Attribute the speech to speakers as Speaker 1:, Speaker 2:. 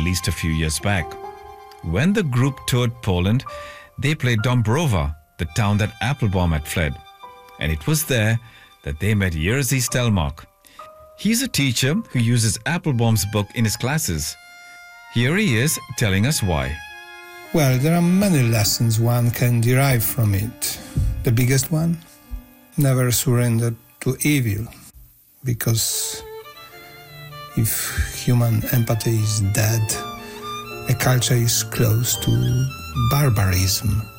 Speaker 1: released a few years back. When the group toured Poland, they played Dąbrowa, the town that Applebaum had fled. And it was there that they met Jerzy Stelmach. He's a teacher who uses Applebaum's book in his classes. Here he is telling us why.
Speaker 2: Well, there are many lessons one can derive from it. The biggest one? Never surrender to evil. Because if human empathy is dead, a culture is close to barbarism.